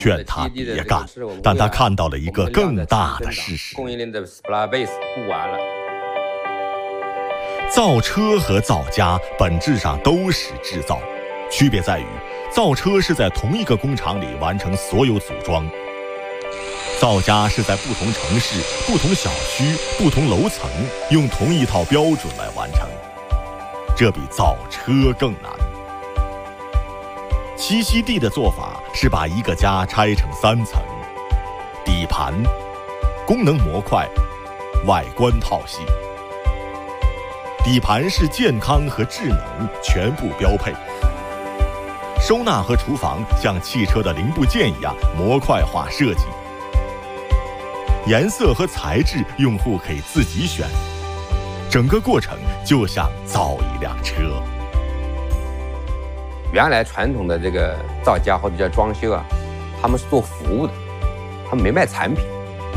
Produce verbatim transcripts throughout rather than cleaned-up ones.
劝他别干，但他看到了一个更大的事实： 供应链的 supply base 不完了。 造车和造家本质上都是制造，区别在于，造车是在同一个工厂里完成所有组装，造家是在不同城市、不同小区、不同楼层用同一套标准来完成，这比造车更难。七夕地的做法是把一个家拆成三层：底盘、功能模块、外观套系。底盘是健康和智能全部标配，收纳和厨房像汽车的零部件一样模块化设计，颜色和材质用户可以自己选，整个过程就像造一辆车。 原来传统的这个造家或者叫装修啊，他们是做服务的，他们没卖产品。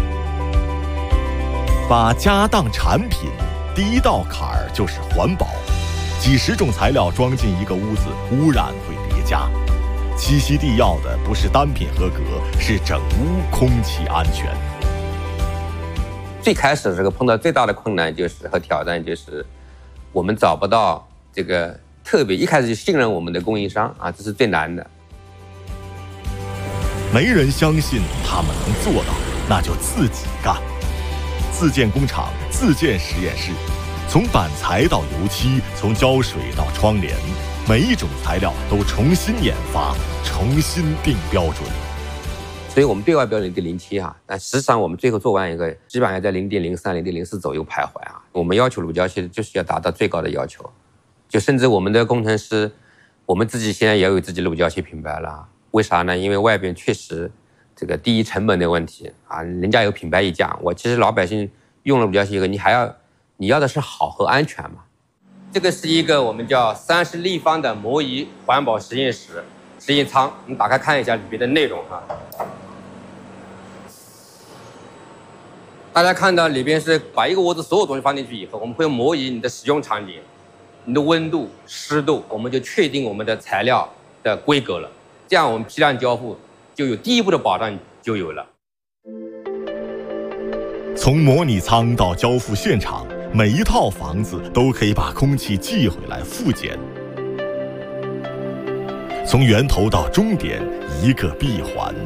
把家当产品，第一道坎儿就是环保。几十种材料装进一个屋子，污染会叠加。七夕地要的不是单品合格，是整屋空气安全。 最开始这个碰到最大的困难就是和挑战就是，我们找不到这个特别一开始就信任我们的供应商啊，这是最难的。 没人相信他们能做到，那就自己干。自建工厂，自建实验室，从板材到油漆，从胶水到窗帘，每一种材料都重新研发，重新定标准。 所以我们对外标准零点零七啊，但实际上我们最后做完一个，基本上在零点零三、零点零四左右徘徊啊。我们要求乳胶漆就是要达到最高的要求，就甚至我们的工程师，我们自己现在也有自己的乳胶漆品牌了。为啥呢？因为外边确实这个第一成本的问题啊，人家有品牌溢价，我其实老百姓用了乳胶漆以后，你还要你要的是好和安全嘛。这个是一个我们叫三十立方的模拟环保实验室实验舱，我们打开看一下里边的内容啊。大家看到里边是把一个窝子所有东西放进去以后，我们会模拟你的使用场景，你的温度、湿度，我们就确定我们的材料的规格了。这样我们批量交付就有第一步的保障就有了。 从模拟舱到交付现场，每一套房子都可以把空气寄回来复检。从源头到终点，一个闭环。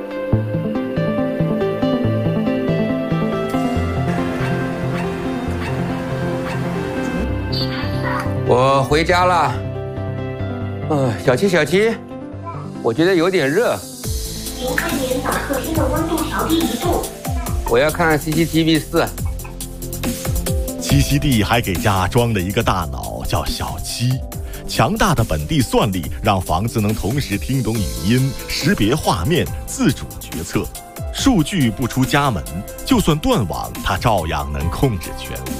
我回家了。呃，小七，小七，我觉得有点热。 请快点把客厅的温度调低一度。 我要看 C C T V 四。 七夕地还给家装了一个大脑，叫小七。强大的本地算力让房子能同时听懂语音、识别画面、自主决策。数据不出家门，就算断网，它照样能控制全屋。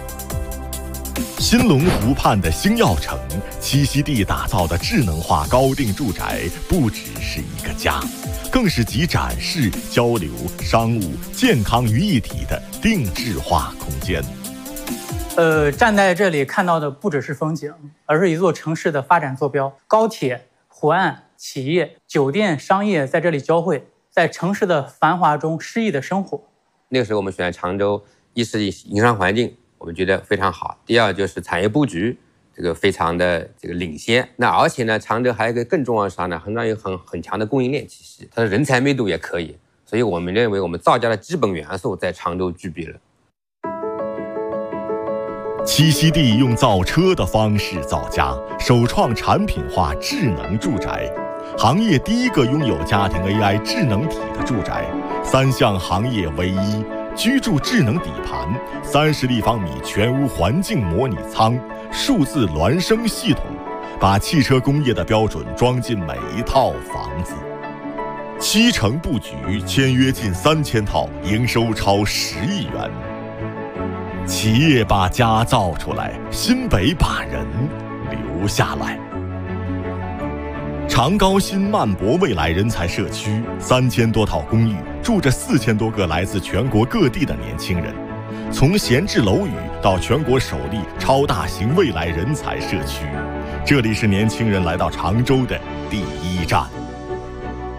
新龙湖畔的星耀城，七夕地打造的智能化高定住宅，不只是一个家，更是集展示、交流、商务、健康于一体的定制化空间。 呃，站在这里看到的不只是风景，而是一座城市的发展坐标。高铁、湖岸、企业、酒店、商业在这里交汇，在城市的繁华中诗意的生活。 那个时候我们选常州，一是营商环境我们觉得非常好，第二就是产业布局这个非常的这个领先。那而且呢，常州还有一个更重要的啥呢？很有很很强的供应链体系，它的人才密度也可以。所以我们认为我们造家的基本元素在常州具备了。 七夕地用造车的方式造家，首创产品化智能住宅，行业第一个拥有家庭 A I 智能体的住宅，三项行业唯一，居住智能底盘，三十立方米全屋环境模拟舱，数字孪生系统，把汽车工业的标准装进每一套房子。七成布局，签约近三千套，营收超十亿元。企业把家造出来，新北把人留下来。长高新曼博未来人才社区，三千多套公寓，住着四千多个来自全国各地的年轻人。从闲置楼宇到全国首例超大型未来人才社区，这里是年轻人来到常州的第一站。